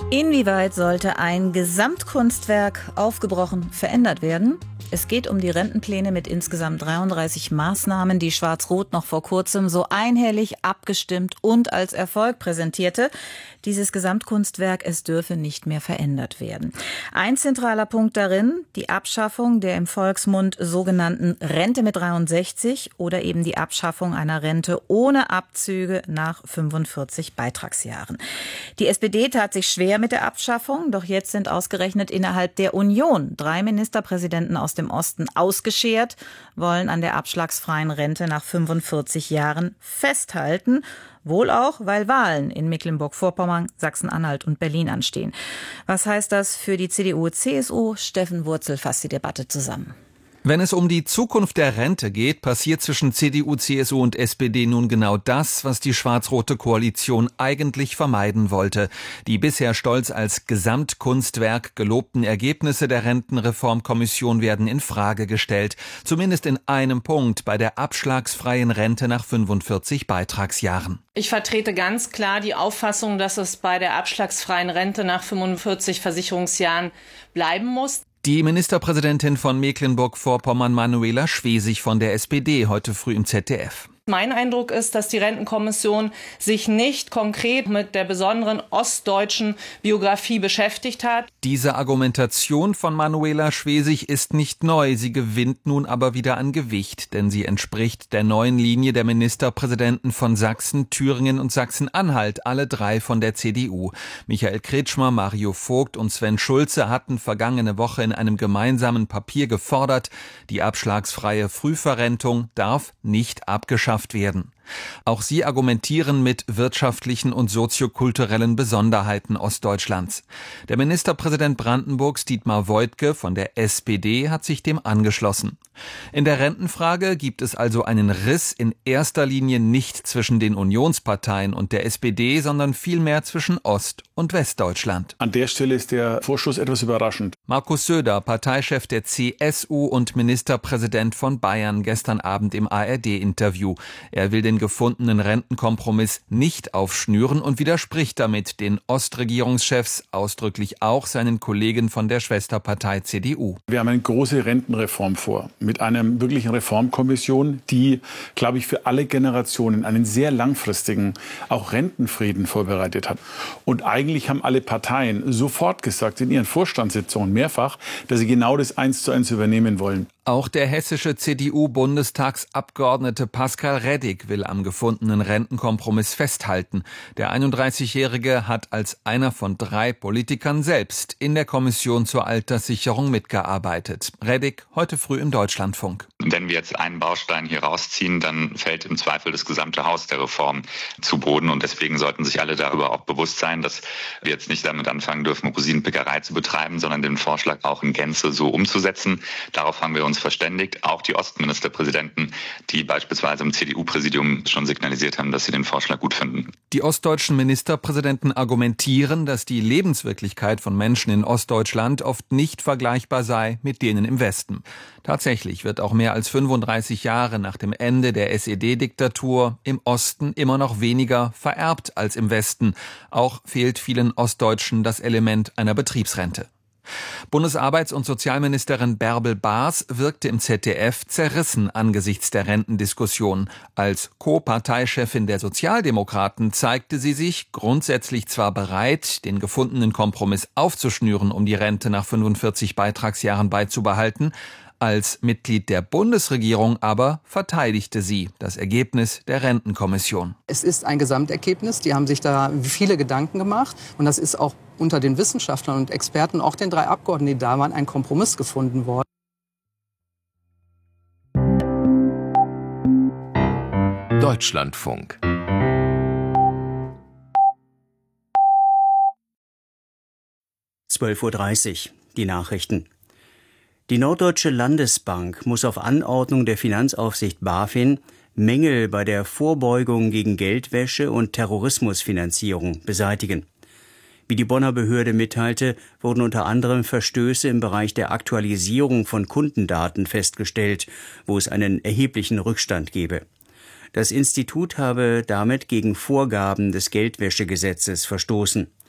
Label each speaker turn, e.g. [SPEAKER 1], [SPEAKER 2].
[SPEAKER 1] Inwieweit sollte ein Gesamtkunstwerk aufgebrochen verändert werden? Es geht um die Rentenpläne mit insgesamt 33 Maßnahmen, die Schwarz-Rot noch vor kurzem so einhellig abgestimmt und als Erfolg präsentierte. Dieses Gesamtkunstwerk, es dürfe nicht mehr verändert werden. Ein zentraler Punkt darin, die Abschaffung der im Volksmund sogenannten Rente mit 63 oder eben die Abschaffung einer Rente ohne Abzüge nach 45 Beitragsjahren. Die SPD tat sich schwer mit der Abschaffung, doch jetzt sind ausgerechnet innerhalb der Union 3 Ministerpräsidenten aus dem Osten ausgeschert, wollen an der abschlagsfreien Rente nach 45 Jahren festhalten. Wohl auch, weil Wahlen in Mecklenburg-Vorpommern, Sachsen-Anhalt und Berlin anstehen. Was heißt das für die CDU-CSU? Steffen Wurzel fasst die Debatte zusammen.
[SPEAKER 2] Wenn es um die Zukunft der Rente geht, passiert zwischen CDU, CSU und SPD nun genau das, was die schwarz-rote Koalition eigentlich vermeiden wollte. Die bisher stolz als Gesamtkunstwerk gelobten Ergebnisse der Rentenreformkommission werden in Frage gestellt. Zumindest in einem Punkt, bei der abschlagsfreien Rente nach 45 Beitragsjahren.
[SPEAKER 3] Ich vertrete ganz klar die Auffassung, dass es bei der abschlagsfreien Rente nach 45 Versicherungsjahren bleiben muss.
[SPEAKER 2] Die Ministerpräsidentin von Mecklenburg-Vorpommern, Manuela Schwesig von der SPD, heute früh im ZDF.
[SPEAKER 3] Mein Eindruck ist, dass die Rentenkommission sich nicht konkret mit der besonderen ostdeutschen Biografie beschäftigt hat.
[SPEAKER 2] Diese Argumentation von Manuela Schwesig ist nicht neu. Sie gewinnt nun aber wieder an Gewicht, denn sie entspricht der neuen Linie der Ministerpräsidenten von Sachsen, Thüringen und Sachsen-Anhalt, alle 3 von der CDU. Michael Kretschmer, Mario Vogt und Sven Schulze hatten vergangene Woche in einem gemeinsamen Papier gefordert, die abschlagsfreie Frühverrentung darf nicht abgeschafft werden. Auch sie argumentieren mit wirtschaftlichen und soziokulturellen Besonderheiten Ostdeutschlands. Der Ministerpräsident Brandenburgs Dietmar Woidke von der SPD hat sich dem angeschlossen. In der Rentenfrage gibt es also einen Riss in erster Linie nicht zwischen den Unionsparteien und der SPD, sondern vielmehr zwischen Ost- und Westdeutschland.
[SPEAKER 4] An der Stelle ist der Vorstoß etwas überraschend.
[SPEAKER 2] Markus Söder, Parteichef der CSU und Ministerpräsident von Bayern, gestern Abend im ARD-Interview. Er will den gefundenen Rentenkompromiss nicht aufschnüren und widerspricht damit den Ostregierungschefs, ausdrücklich auch seinen Kollegen von der Schwesterpartei CDU.
[SPEAKER 4] Wir haben eine große Rentenreform vor, mit einer wirklichen Reformkommission, die, glaube ich, für alle Generationen einen sehr langfristigen, auch Rentenfrieden vorbereitet hat. Und eigentlich haben alle Parteien sofort gesagt, in ihren Vorstandssitzungen mehrfach, dass sie genau das 1:1 übernehmen wollen.
[SPEAKER 2] Auch der hessische CDU-Bundestagsabgeordnete Pascal Reddig will am gefundenen Rentenkompromiss festhalten. Der 31-Jährige hat als einer von 3 Politikern selbst in der Kommission zur Alterssicherung mitgearbeitet. Reddig heute früh im Deutschlandfunk.
[SPEAKER 5] Wenn wir jetzt einen Baustein hier rausziehen, dann fällt im Zweifel das gesamte Haus der Reform zu Boden. Und deswegen sollten sich alle darüber auch bewusst sein, dass wir jetzt nicht damit anfangen dürfen, Rosinenpickerei zu betreiben, sondern den Vorschlag auch in Gänze so umzusetzen. Darauf haben wir uns verständigt. Auch die Ostministerpräsidenten, die beispielsweise im CDU-Präsidium schon signalisiert haben, dass sie den Vorschlag gut finden.
[SPEAKER 2] Die ostdeutschen Ministerpräsidenten argumentieren, dass die Lebenswirklichkeit von Menschen in Ostdeutschland oft nicht vergleichbar sei mit denen im Westen. Tatsächlich wird auch mehr als 35 Jahre nach dem Ende der SED-Diktatur im Osten immer noch weniger vererbt als im Westen. Auch fehlt vielen Ostdeutschen das Element einer Betriebsrente. Bundesarbeits- und Sozialministerin Bärbel Baas wirkte im ZDF zerrissen angesichts der Rentendiskussion. Als Co-Parteichefin der Sozialdemokraten zeigte sie sich grundsätzlich zwar bereit, den gefundenen Kompromiss aufzuschnüren, um die Rente nach 45 Beitragsjahren beizubehalten. Als Mitglied der Bundesregierung aber verteidigte sie das Ergebnis der Rentenkommission.
[SPEAKER 6] Es ist ein Gesamtergebnis, die haben sich da viele Gedanken gemacht und das ist auch unter den Wissenschaftlern und Experten, auch den 3 Abgeordneten, die da waren, ein Kompromiss gefunden worden.
[SPEAKER 7] Deutschlandfunk.
[SPEAKER 8] 12:30 Uhr, die Nachrichten. Die Norddeutsche Landesbank muss auf Anordnung der Finanzaufsicht BaFin Mängel bei der Vorbeugung gegen Geldwäsche und Terrorismusfinanzierung beseitigen. Wie die Bonner Behörde mitteilte, wurden unter anderem Verstöße im Bereich der Aktualisierung von Kundendaten festgestellt, wo es einen erheblichen Rückstand gebe. Das Institut habe damit gegen Vorgaben des Geldwäschegesetzes verstoßen.